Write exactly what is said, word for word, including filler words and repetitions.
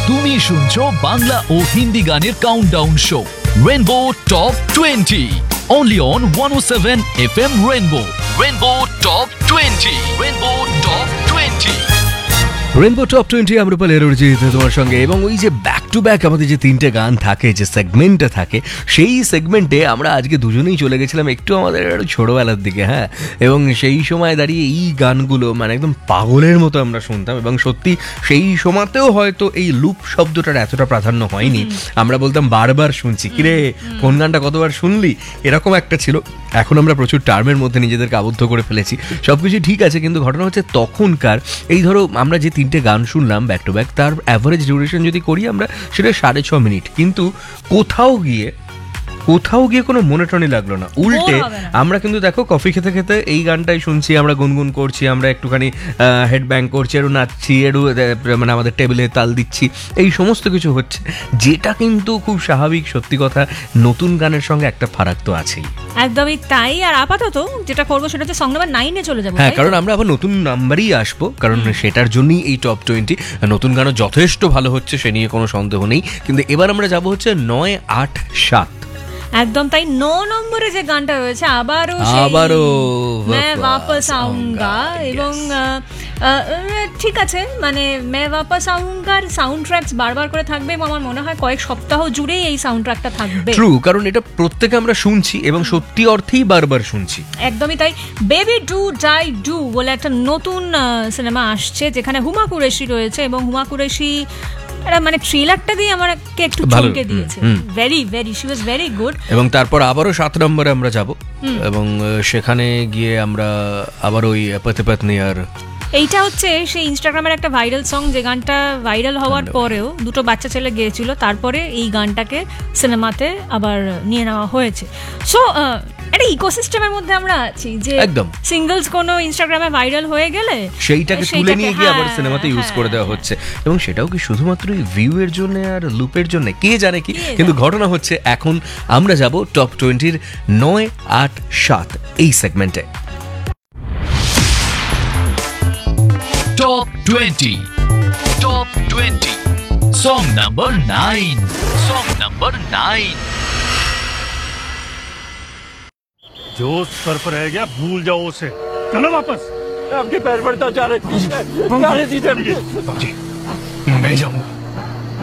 তুমি শুনছো বাংলা ও হিন্দি গানের countdown show rainbow top twenty only on one oh seven F M Rainbow. Rainbow Top twenty. Rainbow Top twenty. Rainbow top twenty আমরা পালে অরিজিৎ তোমার সঙ্গে, এবং ওই যে ব্যাক টু ব্যাক আমাদের যে তিনটে গান থাকে, যে সেগমেন্টটা থাকে, সেই সেগমেন্টে আমরা আজকে দুজনেই চলে গেছিলাম একটু আমাদের ছোটোবেলার দিকে। হ্যাঁ, এবং সেই সময় দাঁড়িয়ে এই গানগুলো মানে একদম পাগলের মতো আমরা শুনতাম, এবং সত্যি সেই সময়তেও হয়তো এই লুপ শব্দটার এতটা প্রাধান্য হয়নি। আমরা বলতাম বারবার শুনছি, কিরে কোন গানটা কতবার শুনলি, এরকম একটা ছিল। এখন আমরা প্রচুর টার্মের মধ্যে নিজেদেরকে আবদ্ধ করে ফেলেছি, সব কিছু ঠিক আছে, কিন্তু ঘটনা হচ্ছে তখনকার এই ধরো আমরা যে তিনটে গান শুনলাম ব্যাক টু ব্যাক, তার অ্যাভারেজ ডিউরেশন যদি করি আমরা সেটা সাড়ে ছ মিনিট, কিন্তু কোথাও গিয়ে কোথাও গিয়ে কোনো মনে টনে লাগলো না। উল্টে আমরা কিন্তু দেখো কফি খেতে খেতে এই গানটাই শুনছি, আমরা গুনগুন করছি, আমরা একটুখানি হেড ব্যাং করছি, একটু নাচছি, একটু মানে আমাদের টেবিলে তাল দিচ্ছি, এই সমস্ত কিছু হচ্ছে, যেটা কিন্তু খুব স্বাভাবিক। সত্যি কথা, নতুন গানের সঙ্গে একটা ফারাক তো আছেই। একদমই তাই। আর আপাতত যেটা করবো সেটা হচ্ছে সং নাম্বার নাইনে চলে যাবো। হ্যাঁ, কারণ আমরা আবার নতুন নাম্বারই আসবো, কারণ সেটার জন্যই এই টপ টোয়েন্টি। নতুন গানও যথেষ্ট ভালো হচ্ছে, সে নিয়ে কোনো সন্দেহ নেই, কিন্তু এবার আমরা যাবো হচ্ছে নয় আট সাত। একদম তাই। ন নম্বরে যে গানটা রয়েছে আবারও আবারও मैं वापस आऊंगा, এবং ঠিক আছে মানে मैं वापस आऊंगा সাউন্ড ট্র্যাকস বারবার করে থাকবে, এবং আমার মনে হয় কয়েক সপ্তাহ জুড়েই এই সাউন্ড ট্র্যাকটা থাকবে। ট্রু, কারণ এটা প্রত্যেকে আমরা শুনছি এবং সত্যি অর্থেই বারবার শুনছি। একদমই তাই। বেবি ডু ডাই ডু বলে একটা নতুন সিনেমা আসছে, যেখানে হুমা কুরেশি রয়েছে, এবং হুমা কুরেশি মানে ট্রেলারটা দিয়ে আমাকে একটু চমকে দিয়েছে। Very very she was very good. এবং তারপর আবারও সাত নম্বরে আমরা যাব, এবং সেখানে গিয়ে আমরা আবার ওই পতে পত্নী আর এইটা হচ্ছে সেই ইনস্টাগ্রামের একটা ভাইরাল সং, যে গানটা ভাইরাল হওয়ার পরেও দুটো বাচ্চা ছেলে গেয়েছিল, তারপরে এই গানটাকে সিনেমাতে আবার নিয়ে নেওয়া হয়েছে। সো একটা ইকোসিস্টেমের মধ্যে আমরা আছি, যে একদম সিঙ্গলস কোনো ইনস্টাগ্রামে ভাইরাল হয়ে গেলে সেইটাকে তুলে নিয়ে গিয়ে আবার সিনেমাতে ইউজ করে দেওয়া হচ্ছে, এবং সেটাও কি শুধুমাত্র ভিউ এর জন্য আর লুপের জন্য, কে জানে কি। কিন্তু ঘটনা হচ্ছে এখন আমরা যাব টপ টোয়েন্টির নয় আট সাত এই সেগমেন্টে। Top twenty. Top twenty. Song number nine. Song number nine. जोश सर पर रह गया, भूल जाओ उसे, चलो वापस। आपके पैर पड़ता जा रहे थे, जा रहे थे। मैं जाऊंगा।